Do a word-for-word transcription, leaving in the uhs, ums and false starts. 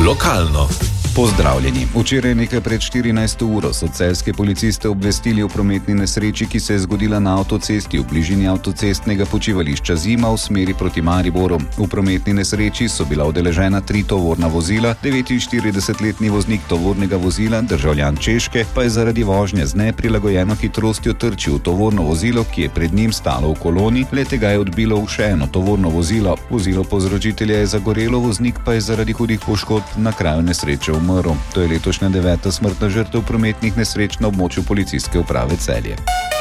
Lokalno. Pozdravljeni. Včeraj nekaj pred štirinajsto uro so celjske policiste obvestili o prometni nesreči, ki se je zgodila na avtocesti v bližini avtocestnega počivališča Zima v smeri proti Mariboru. V prometni nesreči so bila udeležena tri tovorna vozila, devetinštiridesetletni voznik tovornega vozila, državljan Češke, pa je zaradi vožnje z neprilagojeno hitrostjo trčil v tovorno vozilo, ki je pred njim stalo v koloni, le tega je odbilo v še eno tovorno vozilo. Vozilo povzročitelja je zagorelo, voznik pa je zaradi hudih poškodb na kraju nesreče umrl. To je letošnja deveta smrtna žrtev prometnih nesreč na območju policijske uprave Celje.